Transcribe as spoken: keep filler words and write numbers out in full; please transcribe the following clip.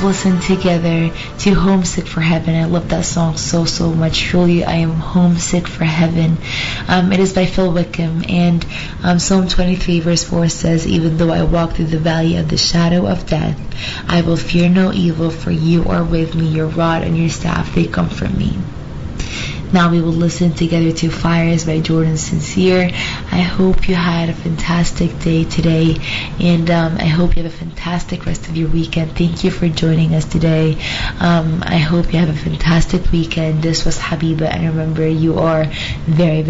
Listen together to Homesick for Heaven. I love that song so, so much. Truly, I am homesick for heaven. Um, it is by Phil Wickham. And um, Psalm twenty-three verse four says, even though I walk through the valley of the shadow of death, I will fear no evil, for you are with me. Your rod and your staff, they comfort me. Now we will listen together to Fires by Jordan Sincere. I hope you had a fantastic day today, and um, I hope you have a fantastic rest of your weekend. Thank you for joining us today. Um, I hope you have a fantastic weekend. This was Habiba, and remember, you are very, very